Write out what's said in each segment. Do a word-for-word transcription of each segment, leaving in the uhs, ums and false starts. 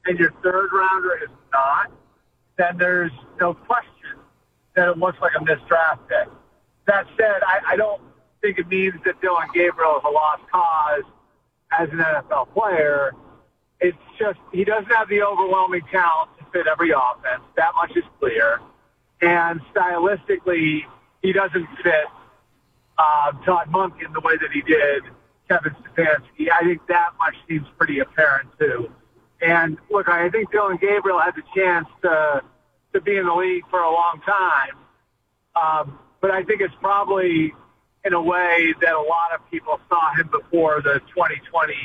and your third rounder is not, then there's no question that it looks like a missed draft pick. That said, I, I don't think it means that Dillon Gabriel is a lost cause as an N F L player. It's just he doesn't have the overwhelming talent to fit every offense. That much is clear. And stylistically, he doesn't fit uh, Todd Monken the way that he did Kevin Stefanski. I think that much seems pretty apparent, too. And, look, I think Dillon Gabriel had the chance to to be in the league for a long time. Um, but I think it's probably in a way that a lot of people saw him before the twenty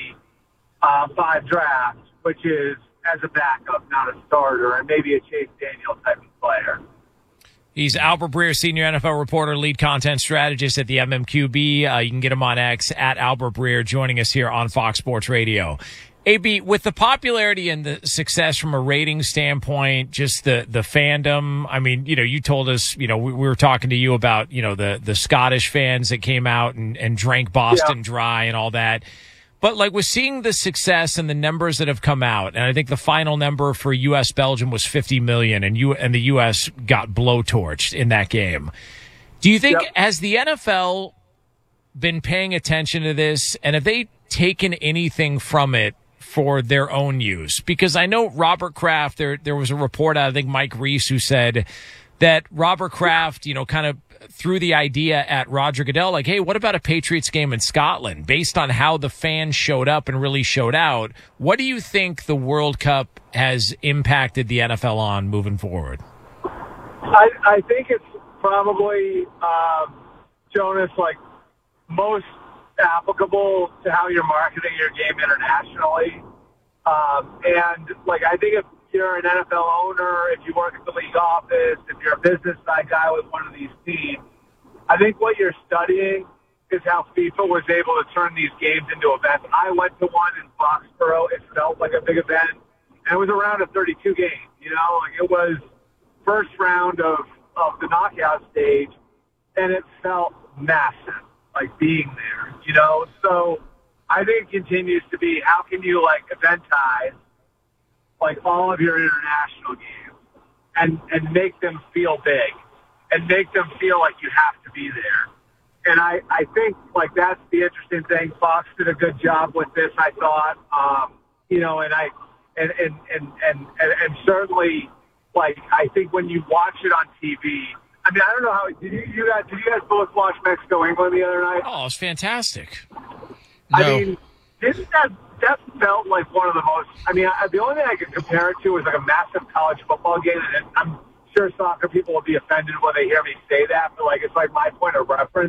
twenty-five draft, which is as a backup, not a starter, and maybe a Chase Daniel type of player. He's Albert Breer, senior N F L reporter, lead content strategist at the M M Q B. Uh, you can get him on X at Albert Breer, joining us here on Fox Sports Radio. A B, with the popularity and the success from a ratings standpoint, just the, the fandom, I mean, you know, you told us, you know, we, we were talking to you about, you know, the, the Scottish fans that came out and, and drank Boston yeah. dry and all that. But, like, with seeing the success and the numbers that have come out, and I think the final number for U S Belgium was fifty million, and you and the U S got blowtorched in that game. Do you think, yep. has the N F L been paying attention to this, and have they taken anything from it for their own use? Because I know Robert Kraft, there there was a report out, I think Mike Reese, who said that Robert Kraft, you know, kind of threw the idea at Roger Goodell, like, hey, what about a Patriots game in Scotland? Based on how the fans showed up and really showed out, what do you think the World Cup has impacted the N F L on moving forward? I, I think it's probably, um, Jonas, like most applicable to how you're marketing your game internationally. Um, and, like, I think if you're an N F L owner, if you work at the league office, if you're a business side guy with one of these teams, I think what you're studying is how FIFA was able to turn these games into events. I went to one in Foxborough. It felt like a big event. And it was a round of thirty-two games, you know? Like, it was first round of, of the knockout stage, and it felt massive, like, being there, you know? So I think it continues to be, how can you, like, eventize like all of your international games and, and make them feel big and make them feel like you have to be there. And I, I think, like, that's the interesting thing. Fox did a good job with this, I thought. Um, you know, and I, and, and, and, and, and, and certainly, like, I think when you watch it on T V, I mean, I don't know how, did you, you guys, did you guys both watch Mexico-England the other night? Oh, it was fantastic. No. I mean, didn't that, that felt like one of the most, I mean, I, the only thing I could compare it to was like a massive college football game, and I'm sure soccer people will be offended when they hear me say that, but, like, it's like my point of reference.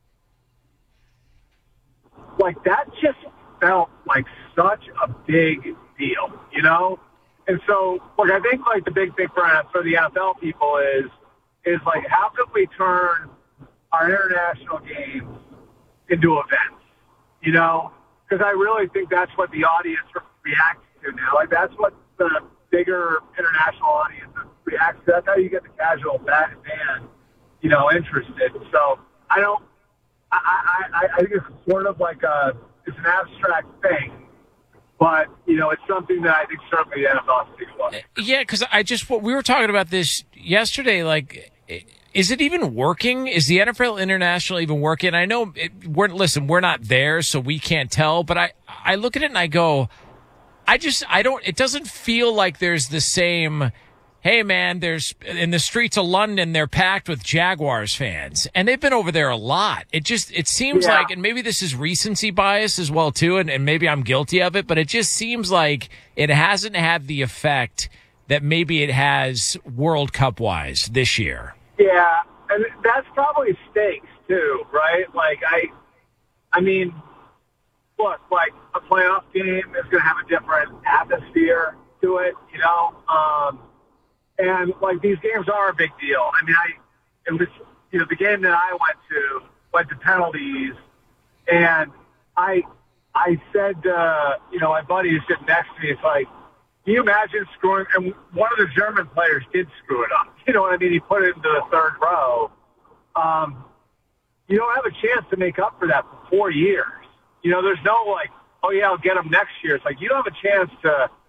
Like, that just felt like such a big deal, you know? And so, look, I think, like, the big thing for, for the N F L people is, is like, how can we turn our international games into events, you know? Because I really think that's what the audience reacts to now. Like, that's what the bigger international audience reacts to. That's how you get the casual fan, you know, interested. So I don't. I, I, I think it's sort of like a. It's an abstract thing, but you know, it's something that I think certainly the N F L has to take a look at. Yeah, because I just we were talking about this yesterday. Like, is it even working? Is the N F L International even working? I know, it, we're, listen, we're not there, so we can't tell, but I, I look at it and I go, I just, I don't, it doesn't feel like there's the same, hey man, there's, in the streets of London, they're packed with Jaguars fans, and they've been over there a lot. It just, it seems yeah. like, and maybe this is recency bias as well too, and, and maybe I'm guilty of it, but it just seems like it hasn't had the effect that maybe it has World Cup-wise this year. Yeah, and that's probably stakes too, right? Like, I, I mean, look, like a playoff game is going to have a different atmosphere to it, you know. Um, and like these games are a big deal. I mean, I, it was, you know, the game that I went to went to penalties, and I, I said, uh, you know, my buddy who's sitting next to me, it's like, can you imagine screwing? And one of the German players did screw it up. You know what I mean? He put it into the third row. Um, you don't have a chance to make up for that for four years. You know, there's no like, oh yeah, I'll get him next year. It's like you don't have a chance to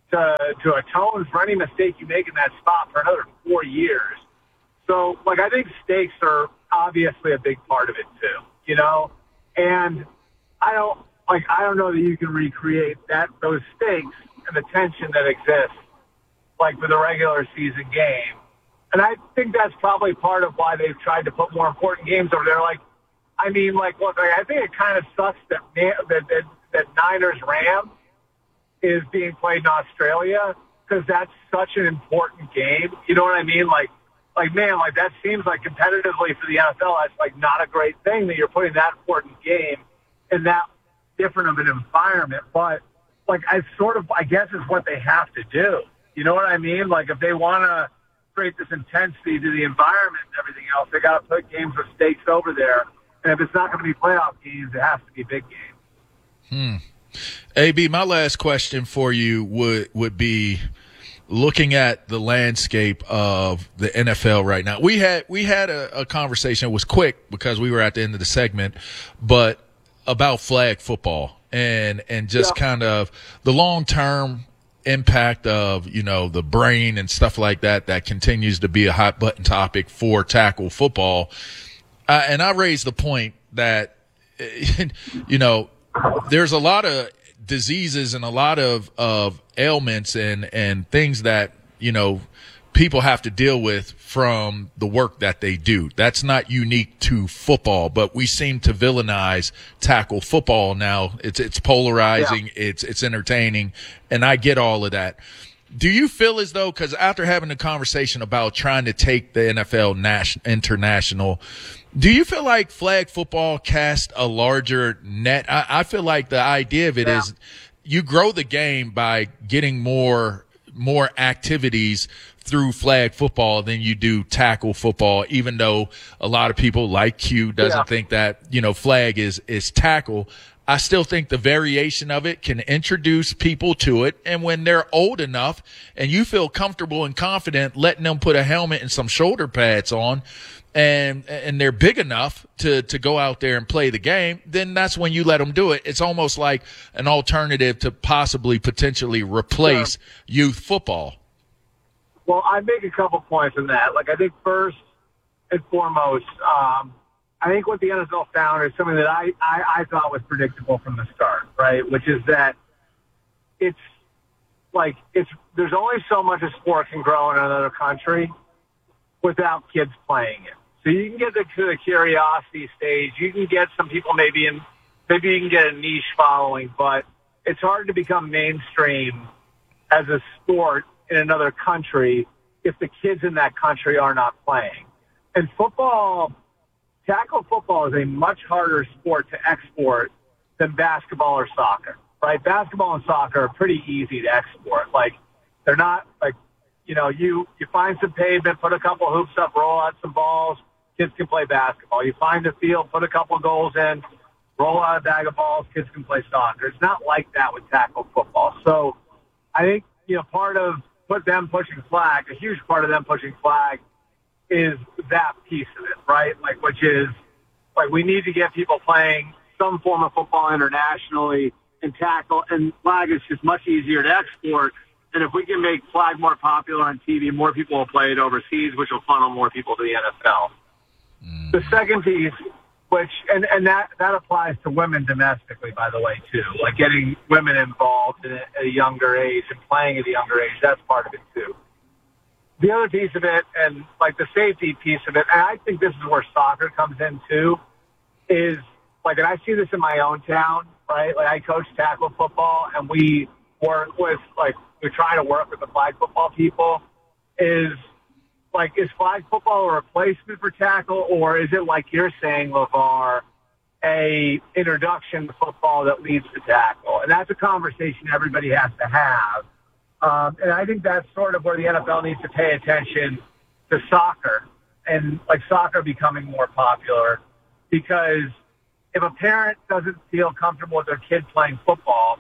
to to atone for any mistake you make in that spot for another four years. So, like, I think stakes are obviously a big part of it too, you know. And I don't like I don't know that you can recreate that those stakes and the tension that exists like with a regular season game. And I think that's probably part of why they've tried to put more important games over there. Like, I mean, like, look, I think it kind of sucks that that that, that Niners Rams is being played in Australia because that's such an important game. You know what I mean? Like, like man, like that seems like competitively for the N F L, that's like not a great thing that you're putting that important game in that different of an environment. But like, I sort of, I guess, is what they have to do. You know what I mean? Like, if they want to create this intensity to the environment and everything else, they got to put games with stakes over there. And if it's not going to be playoff games, it has to be big games. Hmm. A B, my last question for you would would be looking at the landscape of the N F L right now. We had we had a, a conversation. It was quick because we were at the end of the segment, but about flag football and and just yeah. kind of the long term impact of, you know, the brain and stuff like that that continues to be a hot button topic for tackle football. Uh, and I raised the point that, you know, there's a lot of diseases and a lot of, of ailments and, and things that, you know, people have to deal with from the work that they do. That's not unique to football, but we seem to villainize tackle football now. It's, it's polarizing. Yeah. It's, it's entertaining. And I get all of that. Do you feel as though, because after having a conversation about trying to take the N F L nas- international, do you feel like flag football cast a larger net? I, I feel like the idea of it yeah. is you grow the game by getting more more activities through flag football than you do tackle football, even though a lot of people like Q doesn't yeah. think that, you know, flag is is tackle. I still think the variation of it can introduce people to it. And when they're old enough and you feel comfortable and confident letting them put a helmet and some shoulder pads on, and and they're big enough to, to go out there and play the game, then that's when you let them do it. It's almost like an alternative to possibly potentially replace yeah. youth football. Well, I make a couple points on that. Like, I think first and foremost, um, I think what the N F L found is something that I, I, I thought was predictable from the start, right? Which is that it's like it's there's only so much a sport can grow in another country without kids playing it. So you can get the, to the curiosity stage. You can get some people maybe in, maybe you can get a niche following, but it's hard to become mainstream as a sport in another country if the kids in that country are not playing. And football, tackle football is a much harder sport to export than basketball or soccer, right? Basketball and soccer are pretty easy to export. Like, they're not like, you know, you, you find some pavement, put a couple hoops up, roll out some balls, kids can play basketball. You find a field, put a couple goals in, roll out a bag of balls, kids can play soccer. It's not like that with tackle football. So I think, you know, part of put them pushing flag, a huge part of them pushing flag is that piece of it, right? Like, which is, like, we need to get people playing some form of football internationally and tackle, and flag is just much easier to export. And if we can make flag more popular on T V, more people will play it overseas, which will funnel more people to the N F L. Mm. The second piece, which, and, and that, that applies to women domestically, by the way, too. Like, getting women involved at a, at a younger age and playing at a younger age, that's part of it, too. The other piece of it, and, like, the safety piece of it, and I think this is where soccer comes in, too, is, like, and I see this in my own town, right? Like, I coach tackle football, and we work with, like, we're trying to work with the flag football people, is, like, is flag football a replacement for tackle, or is it, like you're saying, LeVar, a introduction to football that leads to tackle? And that's a conversation everybody has to have. Um, and I think that's sort of where the N F L needs to pay attention to soccer and, like, soccer becoming more popular, because if a parent doesn't feel comfortable with their kid playing football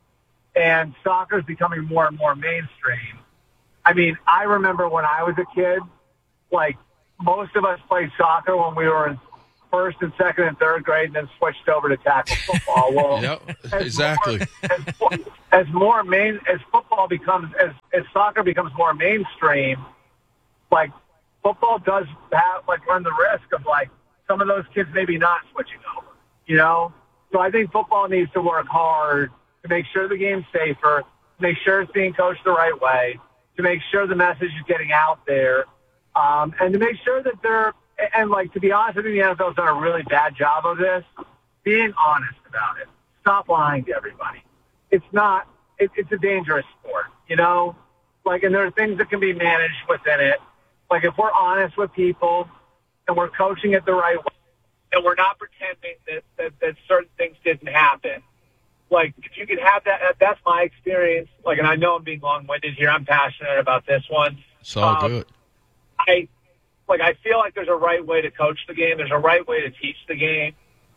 and soccer is becoming more and more mainstream, I mean, I remember when I was a kid, like, most of us played soccer when we were in first and second and third grade and then switched over to tackle football. Well, Yep, as exactly. More, as, as more main, as football becomes, as, as soccer becomes more mainstream, like football does have, like, run the risk of, like, some of those kids maybe not switching over, you know? So I think football needs to work hard to make sure the game's safer, to make sure it's being coached the right way, to make sure the message is getting out there, um, and to make sure that they're, and, like, to be honest, I think the N F L has done a really bad job of this, being honest about it. Stop lying to everybody. It's not, it, it's a dangerous sport, you know? Like, and there are things that can be managed within it. Like, if we're honest with people and we're coaching it the right way, and we're not pretending that, that, that certain things didn't happen. Like, if you can have that, that's my experience. Like, and I know I'm being long-winded here. I'm passionate about this one. It's all um, good. I, like, I feel like there's a right way to coach the game. There's a right way to teach the game.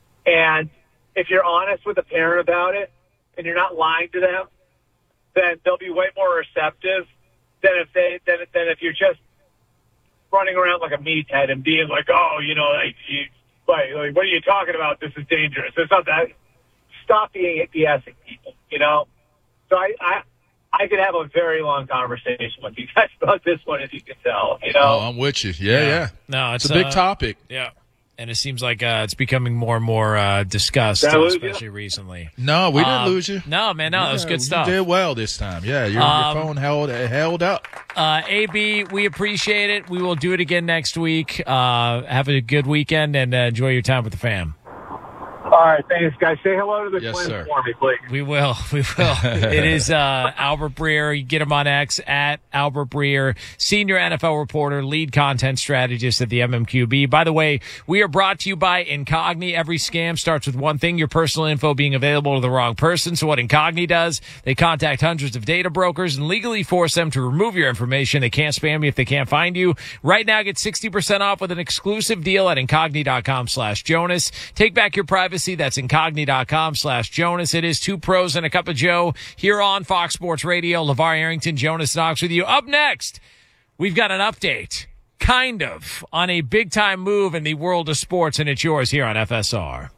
And if you're honest with a parent about it and you're not lying to them, then they'll be way more receptive than if they, than, than if you're just running around like a meathead and being like, oh, you know, like, you, Like, like, what are you talking about? This is dangerous. It's not that. Stop being BSing people, you know? So I, I, I could have a very long conversation with you guys about this one, as you can tell, you know? Oh, I'm with you. Yeah, yeah. yeah. No, it's, it's a big uh, topic. Yeah. And it seems like uh, it's becoming more and more uh, discussed, uh, especially recently. No, we didn't um, lose you. No, man, no, yeah, that was good you stuff. You did well this time. Yeah, your, um, your phone held held up. Uh, A B, we appreciate it. We will do it again next week. Uh, have a good weekend and uh, enjoy your time with the fam. All right, thanks, guys. Say hello to the Yes, twins sir. for me, please. We will. We will. It is uh, Albert Breer. You get him on X at Albert Breer, senior N F L reporter, lead content strategist at the M M Q B. By the way, we are brought to you by Incogni. Every scam starts with one thing, your personal info being available to the wrong person. So what Incogni does, they contact hundreds of data brokers and legally force them to remove your information. They can't spam you if they can't find you. Right now, get sixty percent off with an exclusive deal at Incogni.com slash Jonas. Take back your privacy. That's Incogni.com slash Jonas. It is Two Pros and a Cup of Joe here on Fox Sports Radio. LeVar Arrington, Jonas Knox with you. Up next, we've got an update, kind of, on a big-time move in the world of sports, and it's yours here on F S R.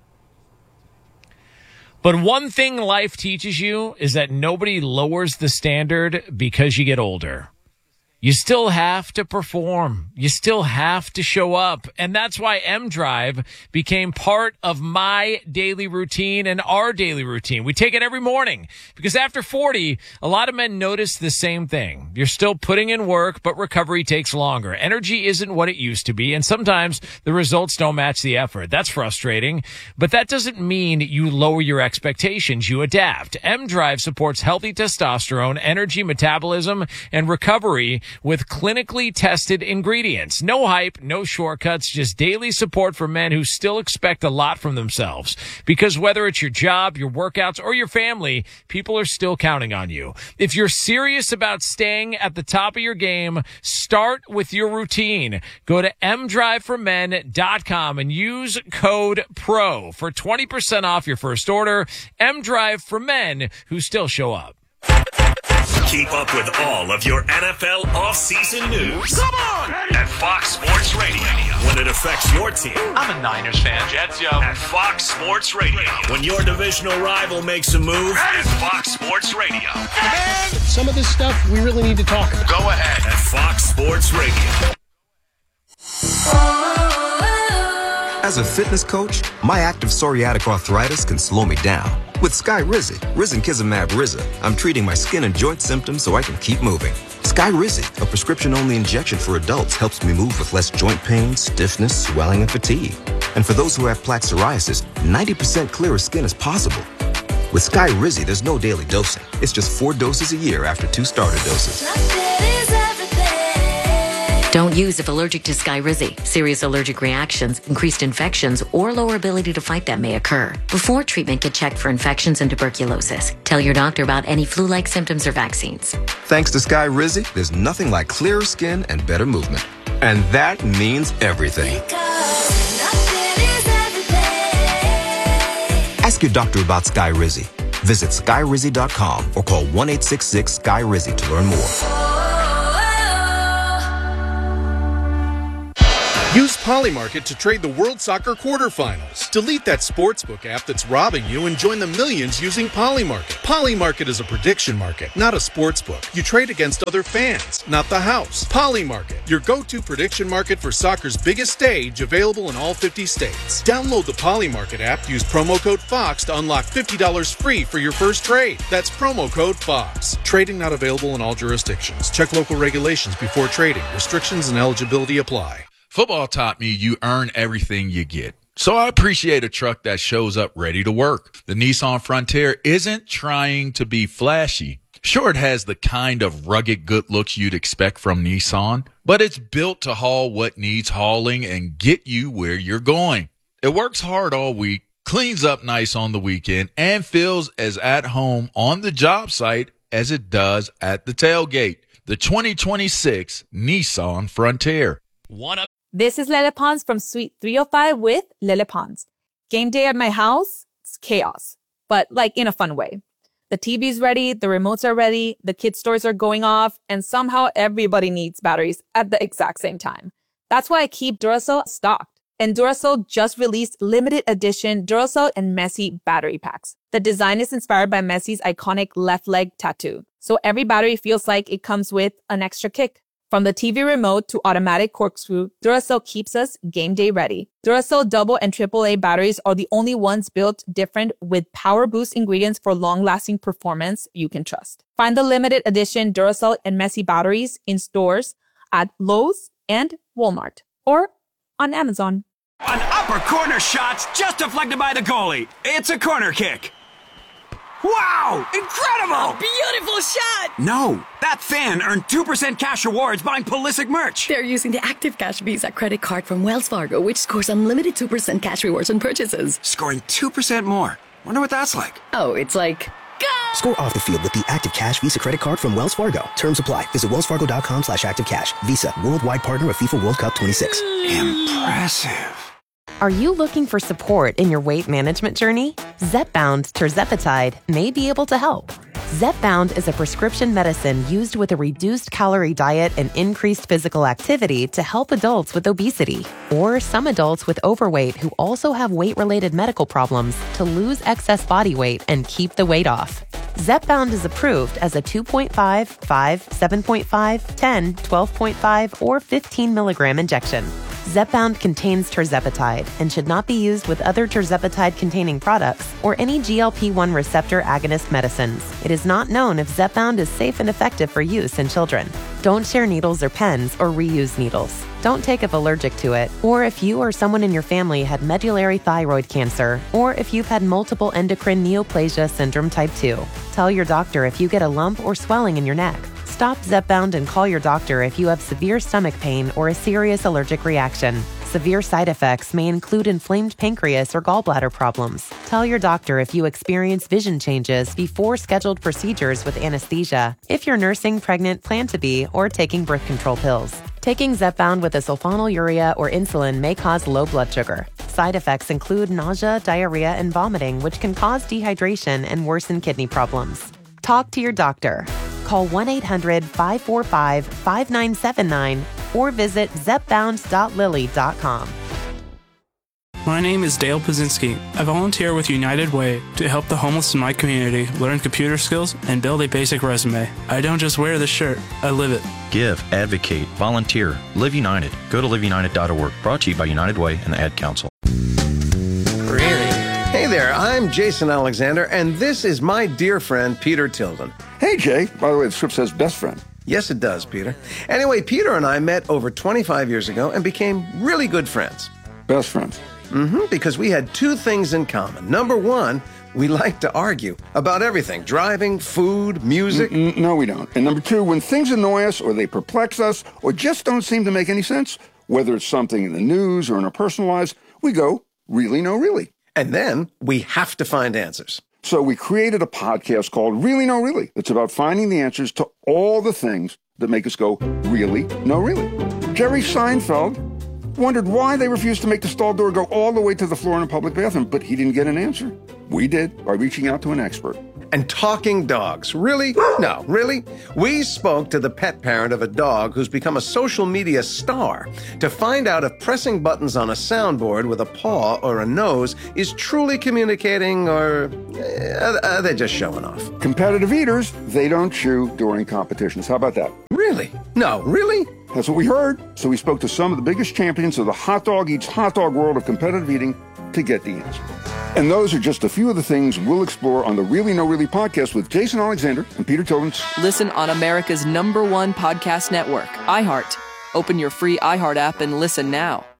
But one thing life teaches you is that nobody lowers the standard because you get older. You still have to perform. You still have to show up. And that's why M-Drive became part of my daily routine and our daily routine. We take it every morning because after forty, a lot of men notice the same thing. You're still putting in work, but recovery takes longer. Energy isn't what it used to be, and sometimes the results don't match the effort. That's frustrating, but that doesn't mean you lower your expectations. You adapt. M-Drive supports healthy testosterone, energy, metabolism, and recovery with clinically tested ingredients. No hype, no shortcuts, just daily support for men who still expect a lot from themselves. Because whether it's your job, your workouts, or your family, people are still counting on you. If you're serious about staying at the top of your game, start with your routine. Go to m drive for men dot com and use code PRO for twenty percent off your first order. M-Drive for men who still show up. Keep up with all of your N F L offseason news. Come on! At Fox Sports Radio. When it affects your team. I'm a Niners fan. Jets, yo. At Fox Sports Radio. When your divisional rival makes a move. At Fox Sports Radio. Man, some of this stuff we really need to talk about. Go ahead. At Fox Sports Radio. As a fitness coach, my active psoriatic arthritis can slow me down. With Skyrizi, Risankizumab Riza, I'm treating my skin and joint symptoms so I can keep moving. Skyrizi, a prescription-only injection for adults, helps me move with less joint pain, stiffness, swelling, and fatigue. And for those who have plaque psoriasis, ninety percent clearer skin is possible. With Skyrizi, there's no daily dosing. It's just four doses a year after two starter doses. Don't use if allergic to Skyrizi. Serious allergic reactions, increased infections, or lower ability to fight them may occur. Before treatment, get checked for infections and tuberculosis. Tell your doctor about any flu-like symptoms or vaccines. Thanks to Skyrizi, there's nothing like clearer skin and better movement. And that means everything. Ask your doctor about Skyrizi. Visit Skyrizi dot com or call one eight six six Sky Rizi to learn more. Use Polymarket to trade the World Soccer quarterfinals. Delete that sportsbook app that's robbing you and join the millions using Polymarket. Polymarket is a prediction market, not a sportsbook. You trade against other fans, not the house. Polymarket, your go-to prediction market for soccer's biggest stage, available in all fifty states. Download the Polymarket app, use promo code FOX to unlock fifty dollars free for your first trade. That's promo code FOX. Trading not available in all jurisdictions. Check local regulations before trading. Restrictions and eligibility apply. Football taught me you earn everything you get. So I appreciate a truck that shows up ready to work. The Nissan Frontier isn't trying to be flashy. Sure, it has the kind of rugged good looks you'd expect from Nissan, but it's built to haul what needs hauling and get you where you're going. It works hard all week, cleans up nice on the weekend, and feels as at home on the job site as it does at the tailgate. The twenty twenty-six Nissan Frontier. One up. This is Lele Pons from Suite three oh five with Lele Pons. Game day at my house, it's chaos, but like in a fun way. The T V's ready, the remotes are ready, the kids' toys are going off, and somehow everybody needs batteries at the exact same time. That's why I keep Duracell stocked. And Duracell just released limited edition Duracell and Messi battery packs. The design is inspired by Messi's iconic left leg tattoo, so every battery feels like it comes with an extra kick. From the T V remote to automatic corkscrew, Duracell keeps us game day ready. Duracell double and triple A batteries are the only ones built different with power boost ingredients for long-lasting performance you can trust. Find the limited edition Duracell and Messi batteries in stores at Lowe's and Walmart or on Amazon. An upper corner shot's just deflected by the goalie. It's a corner kick. Wow! Incredible! A beautiful shot! No, that fan earned two percent cash rewards buying Pulisic merch. They're using the Active Cash Visa credit card from Wells Fargo, which scores unlimited two percent cash rewards on purchases. Scoring two percent more. Wonder what that's like. Oh, it's like... Go! Score off the field with the Active Cash Visa credit card from Wells Fargo. Terms apply. Visit wellsfargo.com slash active cash. Visa, worldwide partner of FIFA World Cup twenty-six. Impressive. Are you looking for support in your weight management journey? Zepbound tirzepatide may be able to help. Zepbound is a prescription medicine used with a reduced calorie diet and increased physical activity to help adults with obesity or some adults with overweight who also have weight-related medical problems to lose excess body weight and keep the weight off. Zepbound is approved as a two point five, five, seven point five, ten, twelve point five, or fifteen milligram injection. Zepbound contains tirzepatide and should not be used with other tirzepatide-containing products or any G L P one receptor agonist medicines. It is not known if Zepbound is safe and effective for use in children. Don't share needles or pens or reuse needles. Don't take if allergic to it, or if you or someone in your family had medullary thyroid cancer, or if you've had multiple endocrine neoplasia syndrome type two. Tell your doctor if you get a lump or swelling in your neck. Stop Zepbound and call your doctor if you have severe stomach pain or a serious allergic reaction. Severe side effects may include inflamed pancreas or gallbladder problems. Tell your doctor if you experience vision changes before scheduled procedures with anesthesia, if you're nursing, pregnant, plan to be, or taking birth control pills. Taking Zepbound with a sulfonylurea or insulin may cause low blood sugar. Side effects include nausea, diarrhea, and vomiting, which can cause dehydration and worsen kidney problems. Talk to your doctor. Call one eight hundred, five four five, five nine seven nine or visit zepbound dot lilly dot com. My name is Dale Pazinski. I volunteer with United Way to help the homeless in my community learn computer skills and build a basic resume. I don't just wear this shirt, I live it. Give, advocate, volunteer, Live United. Go to live united dot org. Brought to you by United Way and the Ad Council. Hey there, I'm Jason Alexander, and this is my dear friend, Peter Tilden. Hey, Jay. By the way, the script says best friend. Yes, it does, Peter. Anyway, Peter and I met over twenty-five years ago and became really good friends. Best friends? Mm-hmm, because we had two things in common. Number one, we like to argue about everything. Driving, food, music. Mm-mm, no, we don't. And number two, when things annoy us or they perplex us or just don't seem to make any sense, whether it's something in the news or in our personal lives, we go, really, no, really. And then we have to find answers. So we created a podcast called Really No Really. It's about finding the answers to all the things that make us go, really, no, really. Jerry Seinfeld wondered why they refused to make the stall door go all the way to the floor in a public bathroom, but he didn't get an answer. We did by reaching out to an expert. And talking dogs. Really? No, really? We spoke to the pet parent of a dog who's become a social media star to find out if pressing buttons on a soundboard with a paw or a nose is truly communicating, or uh, are they just showing off? Competitive eaters, they don't chew during competitions. How about that? Really? No, really? That's what we heard. So we spoke to some of the biggest champions of the hot dog eats hot dog world of competitive eating to get the answer. And those are just a few of the things we'll explore on the Really No Really podcast with Jason Alexander and Peter Tillins. Listen on America's number one podcast network, iHeart. Open your free iHeart app and listen now.